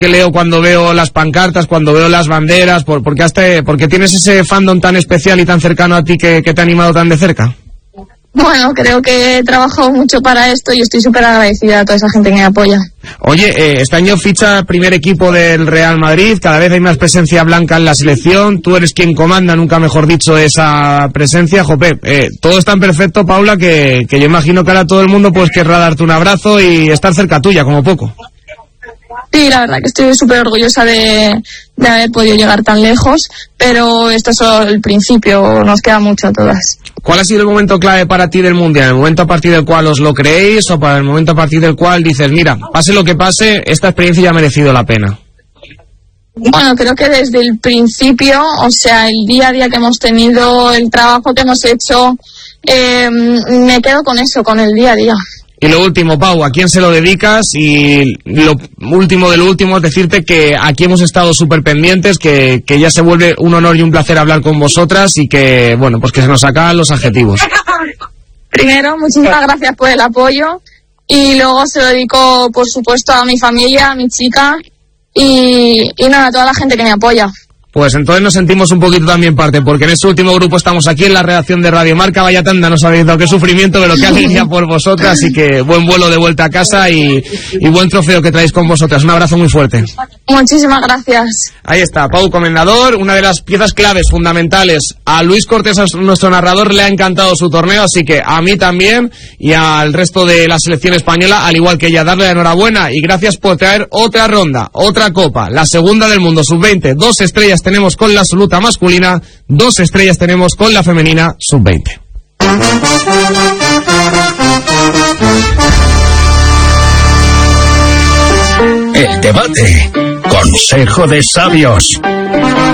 que leo cuando veo las pancartas, cuando veo las banderas, porque tienes ese fandom tan especial y tan cercano a ti que te ha animado tan de cerca. Bueno, creo que he trabajado mucho para esto y estoy súper agradecida a toda esa gente que me apoya. Oye, este año ficha primer equipo del Real Madrid, cada vez hay más presencia blanca en la selección, tú eres quien comanda, nunca mejor dicho, esa presencia. Jope, todo es tan perfecto, Paula, que yo imagino que ahora todo el mundo pues querrá darte un abrazo y estar cerca tuya, como poco. Sí, la verdad que estoy súper orgullosa de haber podido llegar tan lejos, pero esto es solo el principio, nos queda mucho a todas. ¿Cuál ha sido el momento clave para ti del Mundial? ¿El momento a partir del cual os lo creéis o para el momento a partir del cual dices, mira, pase lo que pase, esta experiencia ya ha merecido la pena? Bueno, creo que desde el principio, o sea, el día a día que hemos tenido, el trabajo que hemos hecho, me quedo con eso, con el día a día. Y lo último, Pau, ¿a quién se lo dedicas? Y lo último de lo último es decirte que aquí hemos estado súper pendientes, que ya se vuelve un honor y un placer hablar con vosotras y que, bueno, pues que se nos acaban los adjetivos. Primero, muchísimas gracias por el apoyo y luego se lo dedico, por supuesto, a mi familia, a mi chica y nada, a toda la gente que me apoya. Pues entonces nos sentimos un poquito también parte, porque en este último grupo estamos aquí en la redacción de Radio Marca. Vaya tanda, nos habéis dado qué sufrimiento, pero qué alegría por vosotras, así que buen vuelo de vuelta a casa y buen trofeo que traéis con vosotras. Un abrazo muy fuerte. Muchísimas gracias. Ahí está, Pau Comendador, una de las piezas claves, fundamentales. A Luis Cortés, nuestro narrador, le ha encantado su torneo, así que a mí también y al resto de la selección española, al igual que ella, darle la enhorabuena y gracias por traer otra ronda, otra copa, la segunda del mundo, sub-20, 2 estrellas tenemos con la absoluta masculina, 2 estrellas tenemos con la femenina sub-20. El debate. Consejo de sabios.